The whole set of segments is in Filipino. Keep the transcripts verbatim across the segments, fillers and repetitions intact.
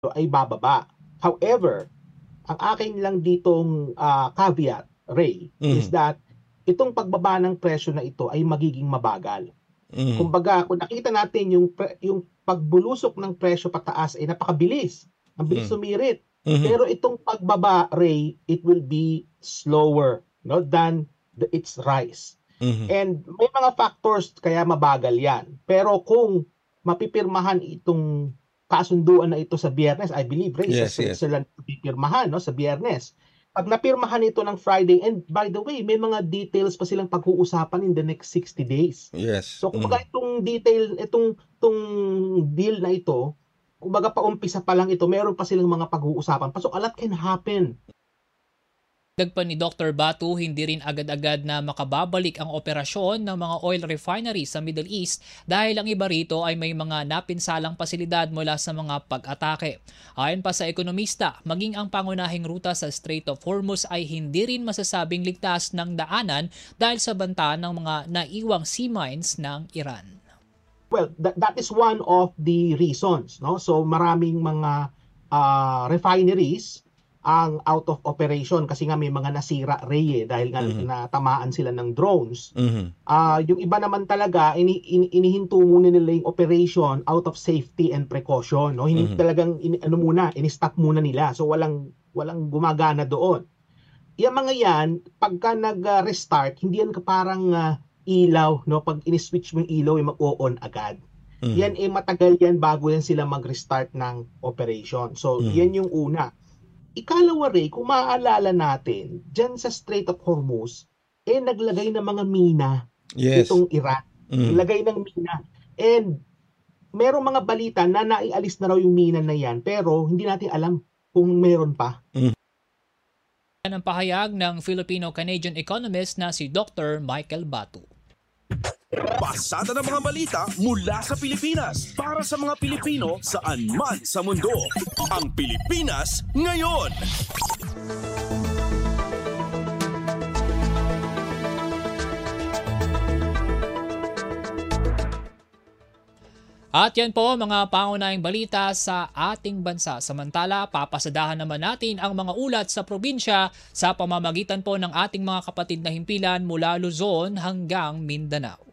ay bababa. However, ang akin lang ditong ah, caveat, Ray, is Mhm. that itong pagbaba ng presyo na ito ay magiging mabagal. Mhm. Kumbaga, kung nakita natin yung pre- yung pagbulusok ng presyo pataas ay napakabilis. Ang bilis Mhm. sumirit. Mhm. Pero itong pagbaba, Ray, it will be slower, no, than the, its rise. Mhm. And may mga factors kaya mabagal yan. Pero kung mapipirmahan itong kasunduan na ito sa Biyernes, I believe, Ray, sa Yes, yes. Switzerland pipirmahan, no, sa Biyernes. Pag napirmahan ito ng Friday, and by the way, may mga details pa silang pag-uusapan in the next sixty days. Yes. So kumbaga Mhm. itong detail, itong, itong deal na ito, kumbaga paumpisa pa lang ito, meron pa silang mga pag-uusapan pa. So a lot can happen. Dagdag pa ni Doctor Batu, hindi rin agad-agad na makababalik ang operasyon ng mga oil refineries sa Middle East dahil ang iba rito ay may mga napinsalang pasilidad mula sa mga pag-atake. Ayon pa sa ekonomista, maging ang pangunahing ruta sa Strait of Hormuz ay hindi rin masasabing ligtas ng daanan dahil sa banta ng mga naiwang sea mines ng Iran. Well, that, that is one of the reasons, no? So maraming mga uh, refineries ang out of operation kasi nga may mga nasira, Ray, eh, dahil nga Mhm. natamaan sila ng drones. Mhm. Ah, yung iba naman talaga ini, ini, inihinto muna nila yung operation out of safety and precaution, no? Hindi Mhm. talagang ini, ano muna, ini-stop muna nila. So walang walang gumagana doon. Yung mga yan, pagka nag-restart, hindi yan parang uh, ilaw, no? Pag ini-switch mo yung ilaw, ay mag-o-on agad. Mhm. Yan eh matagal yan bago yan sila mag-restart ng operation. So Mhm. yan yung una. Ikalawa, Ray, kung maaalala natin, dyan sa Strait of Hormuz, eh naglagay ng mga mina Yes. itong Iran. Mhm. Naglagay ng mina. And merong mga balita na naialis na raw yung mina na yan, pero hindi natin alam kung meron pa. Yan ang pahayag ng Filipino-Canadian economist na si Doctor Michael Batu. Pasada ng mga balita mula sa Pilipinas para sa mga Pilipino saan man sa mundo. Ang Pilipinas ngayon. At yan po mga pangunahing balita sa ating bansa. Samantala, papasadahan naman natin ang mga ulat sa probinsya sa pamamagitan po ng ating mga kapatid na himpilan mula Luzon hanggang Mindanao.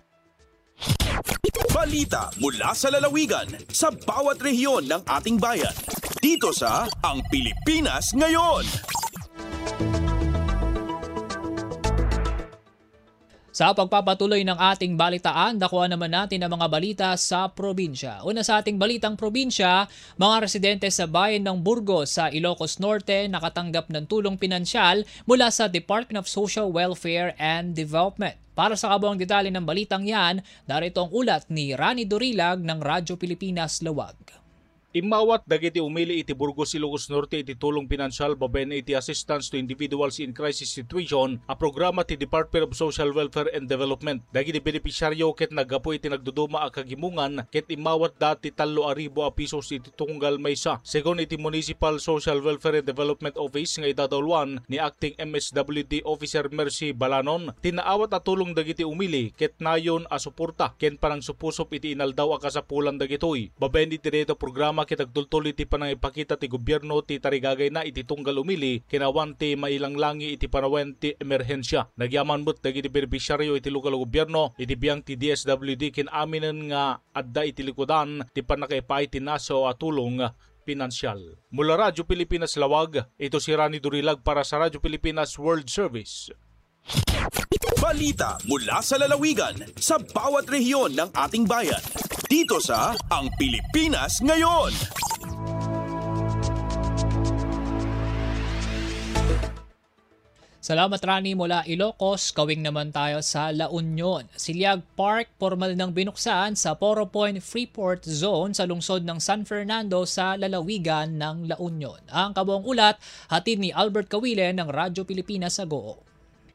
Balita mula sa lalawigan sa bawat rehiyon ng ating bayan. Dito sa Ang Pilipinas Ngayon. Sa pagpapatuloy ng ating balitaan, dakuan naman natin ang mga balita sa probinsya. Una sa ating balitang probinsya, mga residente sa bayan ng Burgos sa Ilocos Norte nakatanggap ng tulong pinansyal mula sa Department of Social Welfare and Development. Para sa kabuang detalye ng balitang yan, narito ang ulat ni Rani Dorilag ng Radyo Pilipinas Lawag. Imawat dagiti umili iti Burgos Ilocos Norte iti tulong pinansyal babaen iti assistance to individuals in crisis situation a programa ti Department of Social Welfare and Development. Dagiti benepisyaryo ket nagapo iti nagduduma a kagimungan ket imawat dati talo aribo a pisos iti tunggal maysa. Segon iti Municipal Social Welfare and Development Office nga idadawlan ni Acting M S W D Officer Mercy Balanon, tinaawat a tulong dagiti umili ket nayon a suporta ken parang supusop iti inaldaw a kasapulan dagitoy. Babaen iti dito programa kitagtultol iti panangipakita ti gobyerno ti tarigagay na iti tunggal umili kinawan ti mailanglangi iti panawen ti emerhensya. Nagyaman mo't dagiti benepisyaryo iti lokal gobyerno iti biyang ti D S W D kinaminen nga adda iti likudan ti panakaipay ti naso a tulong pinansyal. Mula Radyo Pilipinas Lawag, ito si Rani Durilag para sa Radyo Pilipinas World Service. Balita mula sa lalawigan sa bawat rehiyon ng ating bayan. Dito sa Ang Pilipinas Ngayon. Salamat Rani mula Ilocos, kawing naman tayo sa La Union. Silyag Park, formal nang binuksan sa Poro Point Freeport Zone sa lungsod ng San Fernando sa lalawigan ng La Union. Ang kabuang ulat, hatid ni Albert Kawile ng Radyo Pilipinas sa Go.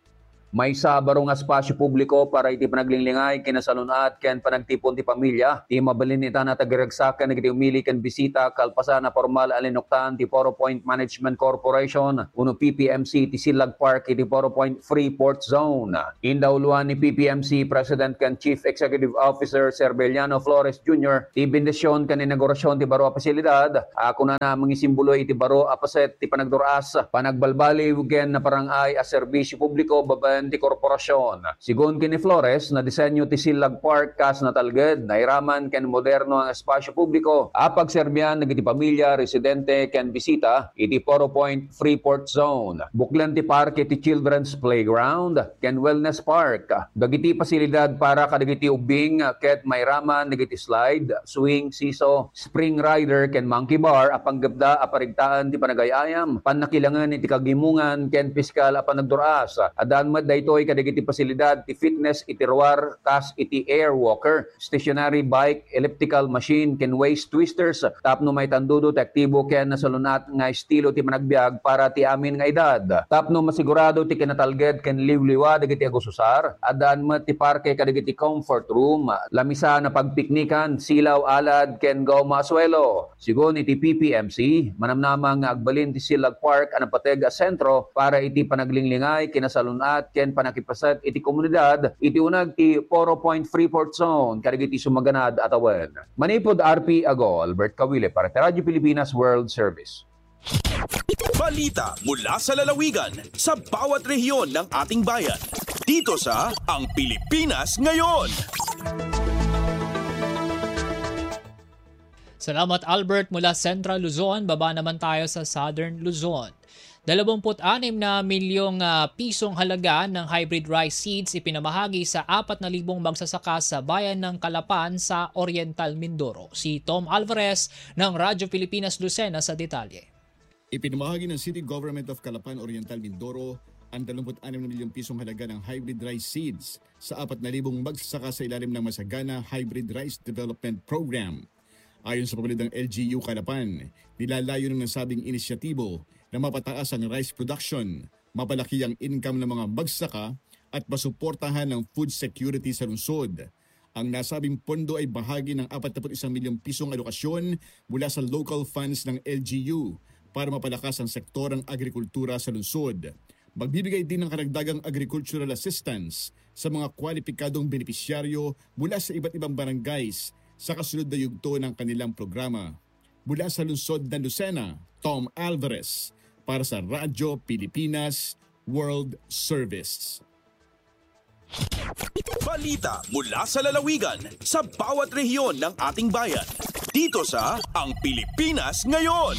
May sabaro nga espasyo publiko para iti panaglingligay kinasalunat ken panagtipon ti pamilya. Ti mabalin ita na tagragsakan nagiti umili ken bisita kalpasan na formal alinoktan ti Poro Point Management Corporation uno P P M C ti Silag Park iti Poro Point Freeport Zone. Indauluan ni P P M C President ken Chief Executive Officer Serbeliano Flores Junior ti bendisyon ken inaugurasyon ti baro a pasilidad. Ako na na mga simbolo iti baro a paset ti panagduras panagbalbali ken na parangay a serbisyo publiko babaen ti korporasyon. Sigon kini Flores na disenyo ti Silag Park kas natalged nairaman ken moderno ang espasyo publiko apag serbian nagiti pamilya, residente ken bisita iti Poro Point Freeport Zone. Buklan ti parke ti Children's Playground ken Wellness Park. Dagiti pasilidad para kadagiti ubing ket mairaman nagiti slide, swing, siso, spring rider ken monkey bar apang gabda aparigtaan ti panagayayam pannakilangan iti kagimungan ken piskal a panagduras. Adan med daytoy kadagiti pasilidad ti fitness iti ruar kas iti air walker, stationary bike, elliptical machine ken waist twisters tapno may tandudo ti aktibo ken nasalunat nga estilo ti managbiag para ti amin nga edad. Tapno masigurado ti kinatalged ken liwliwa dagiti agususar. Adan met ti parke kadagiti comfort room, lamisa na pagpiknikan, silaw alad ken gawma aswelo. Sigon iti P P M C manamnamang nga agbalin ti Silag Park ana pateg a sentro para iti panaglingligay kinasalunat ken panakipasat iti komunidad iti unag ti Poro Point Freeport Zone kadagiti sumaganad atawen. Manipod R P Ago, Albert Kawile para sa Radyo Pilipinas World Service. Balita mula sa lalawigan sa bawat rehiyon ng ating bayan. Dito sa Ang Pilipinas Ngayon. Salamat Albert mula Central Luzon. Baba naman tayo sa Southern Luzon. dalawampu't-anim na milyong uh, pisong halaga ng hybrid rice seeds ipinamahagi sa apat na libong magsasaka sa bayan ng Calapan sa Oriental Mindoro. Si Tom Alvarez ng Radyo Pilipinas Lucena sa detalye. Ipinamahagi ng City Government of Calapan Oriental Mindoro ang dalawampu't-anim na milyong pisong halaga ng hybrid rice seeds sa apat na libong magsasaka sa ilalim ng Masagana Hybrid Rice Development Program. Ayon sa pagbalid ng L G U Calapan, nilalayo ng nasabing inisyatibo na mapataas ang rice production, mapalaki ang income ng mga magsasaka at masuportahan ng food security sa lungsod. Ang nasabing pondo ay bahagi ng apat na isang milyong pisong alokasyon mula sa local funds ng L G U para mapalakas ang sektor ng agrikultura sa lungsod. Magbibigay din ng karagdagang agricultural assistance sa mga kwalipikadong benepisyaryo mula sa iba't ibang barangays sa kasunod na yugto ng kanilang programa. Mula sa lungsod ng Lucena, Tom Alvarez para sa Radyo Pilipinas World Service. Balita mula sa lalawigan sa bawat rehiyon ng ating bayan. Dito sa Ang Pilipinas Ngayon.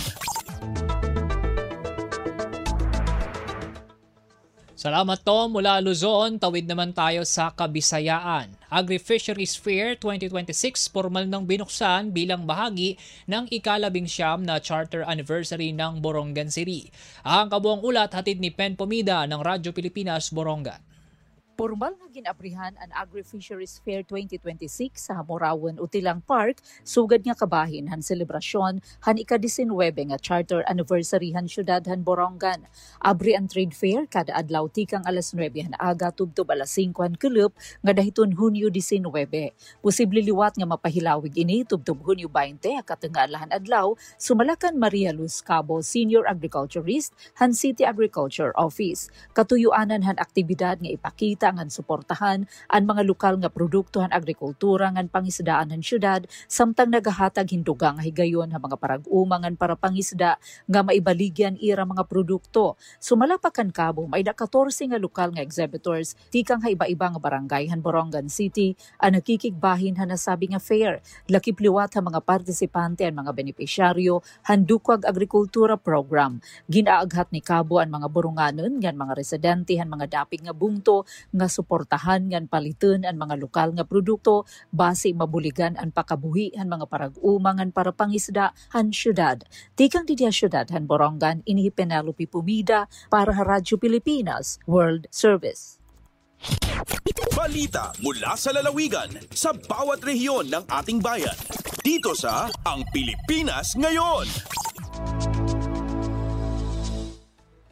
Salamat Tom mula Luzon. Tawid naman tayo sa Kabisayaan. Agri-Fisheries Fair twenty twenty-six formal nang binuksan bilang bahagi ng ikalabing siyam na charter anniversary ng Borongan City. Ang kabuang ulat hatid ni Pen Pomida ng Radyo Pilipinas Borongan. Formal nga ginabrihan ang Agri-Fisheries Fair twenty twenty-six sa Hamorawan Utilang Park, sugad nga kabahin han selebrasyon han ika-nineteen nga charter anniversary han syudad han Borongan. Abri ang trade fair kada adlaw tikang alas nuwebe han aga tubtob alas singko han kulup nga dahiton Hunyo nineteen. Posible liwat nga mapahilawig ini tubtob Hunyo bainte katengalahan adlaw sumalakan Maria Luz Cabo Senior Agriculturist han City Agriculture Office. Katuyuanan han aktibidad nga ipakita ngan suportahan ang mga lokal nga produkto han agrikultura ngan pangisdaan han syudad samtang nagahatag hindugang higayon ha mga parag-umangan para pangisda nga maibaligyan ira mga produkto. Sumalapakan kabo may da fourteen nga lokal nga exhibitors tikang ha iba-iba nga barangay han Borongan City ang nakikigbahin han nasabi nga fair. Lakip liwat ha mga partisipante ang mga benepisyaryo han Dukwag Agrikultura Program. Ginaaghat ni kabo ang mga Boronganon ngan mga residente han mga dapig nga bungto nga suportahan ngan paliton ang mga lokal nga produkto base mabuligan ang pakabuhi han mga parag-umangan para pangisda han syudad. Tikang didiya syudad han Borongan ini Penelope Pumida para sa Radyo Pilipinas World Service. Balita mula sa lalawigan sa bawat rehiyon ng ating bayan. Dito sa Ang Pilipinas Ngayon.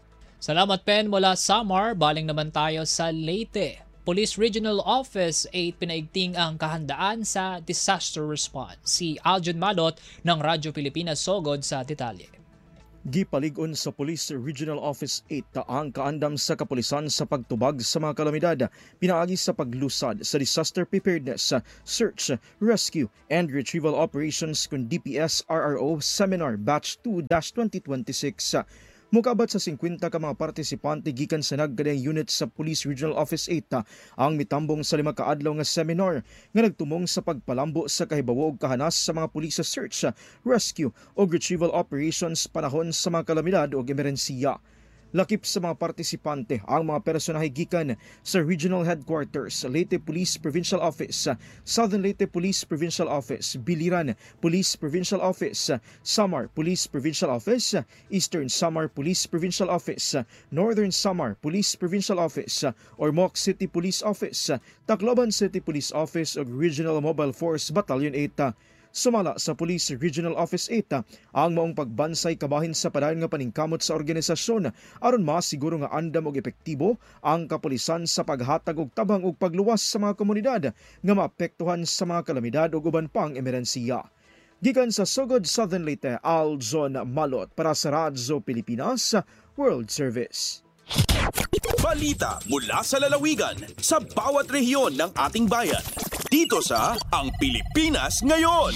Salamat Pen mula Samar. Baling naman tayo sa Leyte. Police Regional Office eight pinaigting ang kahandaan sa disaster response. Si Aljon Malot ng Radyo Pilipinas Sogod sa detalye. Gipalig-on sa Police Regional Office eight ang kaandam sa kapulisan sa pagtubag sa mga kalamidad, pinaagi sa paglusad sa disaster preparedness, search, rescue, and retrieval operations kung D P S R R O Seminar Batch two twenty twenty-six. Mukabat sa fifty ka mga partisipante gikan sa nagkadayang unit sa Police Regional Office eight ang mitambong sa lima ka adlaw nga seminar nga nagtumong sa pagpalambo sa kahibawo ug kahanas sa mga pulis sa search, rescue ug retrieval operations panahon sa mga kalamidad ug emerhensiya. Lakip sa mga partisipante ang mga personahe gikan sa Regional Headquarters, Leyte Police Provincial Office, Southern Leyte Police Provincial Office, Biliran Police Provincial Office, Samar Police Provincial Office, Eastern Samar Police Provincial Office, Northern Samar Police Provincial Office, Ormoc City Police Office, Tacloban City Police Office ug Regional Mobile Force Battalion eight. Sumala sa Police Regional Office eight ang maong pagbansay kabahin sa padayon nga paningkamot sa organisasyon aron masiguro nga andam og epektibo ang kapulisan sa paghatag og tabang ug pagluwas sa mga komunidad nga maapektuhan sa mga kalamidad ug uban pang emerhensiya. Gikan sa Sogod, Southern Leyte, Aljon Malot para sa Radyo Pilipinas World Service. Balita mula sa lalawigan sa bawat rehiyon ng ating bayan. Dito sa Ang Pilipinas Ngayon.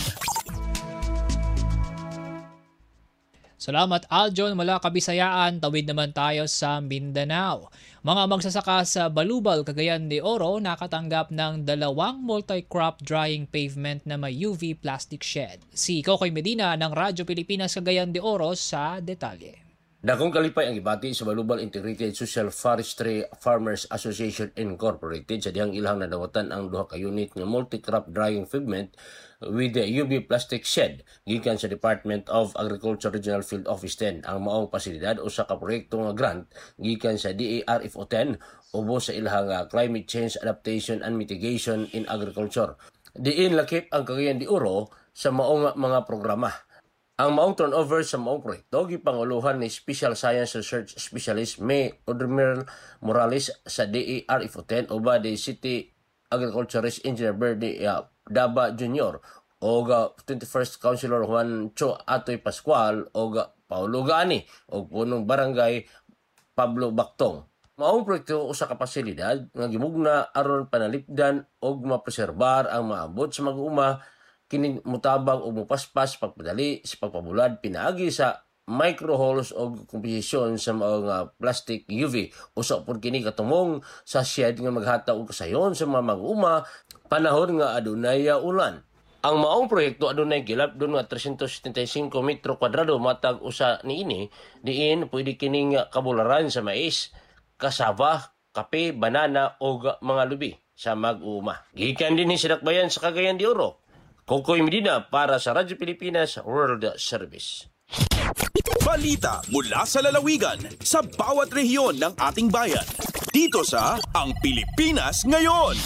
Salamat Aljon mula Kabisayaan. Tawid naman tayo sa Mindanao. Mga magsasaka sa Balubal, Cagayan de Oro nakatanggap ng dalawang multi-crop drying pavement na may U V plastic shed. Si Kokoy Medina ng Radyo Pilipinas Cagayan de Oro sa detalye. Dakong kalipay ang ibati sa Balubal Integrated Social Forestry Farmers Association Incorporated sa dihang ilhang nadawatan ang duha ka unit nga multi-crop drying pavement with the U V plastic shed gikan sa Department of Agriculture Regional Field Office ten. Ang maong pasilidad usa ka proyekto nga grant gikan sa D A R F O ten ubos sa ilhang uh, Climate Change Adaptation and Mitigation in Agriculture. Diin lakip ang Cagayan de Oro sa maong mga programa. Ang maong turnover sa maong proyekto gipanguluhan ni Special Science Research Specialist May Odremel Morales sa D A R F O ten uba di City Agriculturist Engineer Bernie uh, Daba Junior o twenty-first Councilor Juan Cho Atoy Pascual o Paulo Gani o punong barangay Pablo Bactong. Maong proyekto usa ka pasilidad nga gimugna aron panalipdan og mapreserbar ang maabot sa mag-uma kini mutabang o mupaspas pagpadali sa pagpabulad pinaagi sa microholes o komposisyon sa mga plastic U V usa pod kini katumong sa shed nga maghataw og kasayon sa mga mag-uma panahon nga adunay ulan. Ang maong proyekto adunay gilapdon nga three hundred seventy-five metro kwadrado matag usa niini diin pwede kining kabularan sa mais, kasaba, kape, banana o mga lubi sa mag-uma. Gikan din sa dakbayan sa Cagayan de Oro. Kokoy Medina para sa Radyo Pilipinas World Service. Balita mula sa lalawigan sa bawat rehiyon ng ating bayan. Dito sa Ang Pilipinas Ngayon.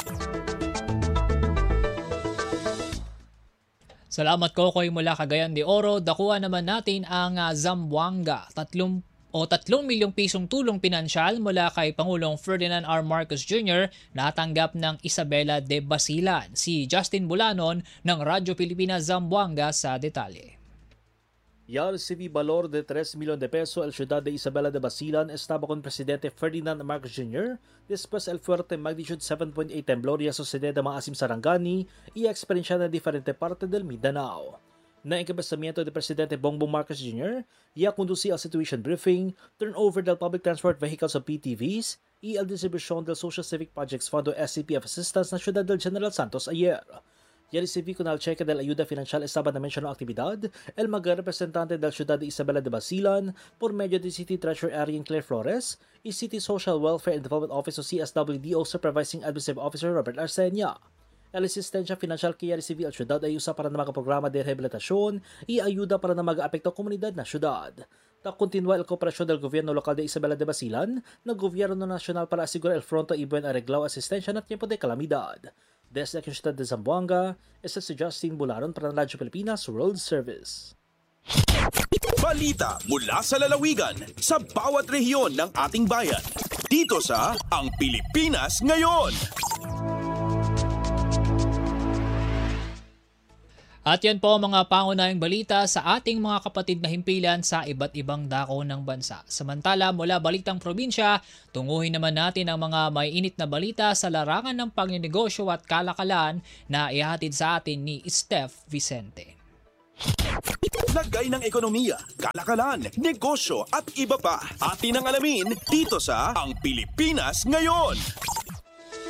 Salamat Kokoy mula Cagayan de Oro. Dakuha naman natin ang uh, Zamboanga. Tatlong o tatlong milyong pisong tulong pinansyal mula kay Pangulong Ferdinand R. Marcos Junior natanggap ng Isabela de Basilan. Si Justin Bulanon ng Radyo Pilipinas Zamboanga sa detalye. Ya recibió valor de tres millones de pesos el ciudad de Isabela de Basilan estaba con presidente Ferdinand Marcos Junior después el fuerte magnitude seven point eight temblor y sucedió de Maasim Sarangani y experiencia en diferentes partes del Mindanao. Na encabezamiento de Presidente Bongbong Marcos Junior, ya conducía al situation briefing, turnover del public transport vehicles o P T Vs y el distribución del Social Civic Projects Fondo S C P F Assistance na Ciudad del General Santos ayer. Ya recibí con el cheque de la ayuda financiera estaba na mencionada actividad el magrepresentante del Ciudad de Isabela de Basilan por medio de City Treasurer Arian Claire Flores y City Social Welfare and Development Office o C S W D O Supervising Administrative Officer Robert Arcenia. El asistencia financial que ya recibió al syudad ay usa para na mga programa de rehabilitasyon y ayuda para na mag-aapekto komunidad na syudad. Ta continúa el kooperasyon del gobierno local de Isabela de Basilan na gobierno nacional para asegurar el pronto y buen arreglado asistencia na tiempo de calamidad. Desde aquí en Ciudad de Zamboanga, este es Justin Bularon para Radyo Pilipinas World Service. balita mula sa lalawigan sa bawat rehiyon ng ating bayan. Dito sa Ang Pilipinas Ngayon. At yan po ang mga pangunahing balita sa ating mga kapatid na himpilan sa iba't ibang dako ng bansa. Samantala, mula Balitang Probinsya, tunguhin naman natin ang mga may init na balita sa larangan ng pagnenegosyo at kalakalan na ihatid sa atin ni Steph Vicente. Lagay ng ekonomiya, kalakalan, negosyo at iba pa. Atin ang alamin dito sa Ang Pilipinas Ngayon.